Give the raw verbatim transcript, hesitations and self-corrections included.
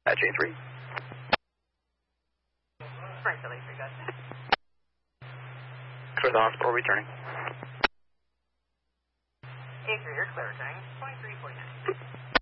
At J three. Frank, L A three, guys. Clear the hospital, returning. A three, you're clear, returning. twenty-three forty-nine.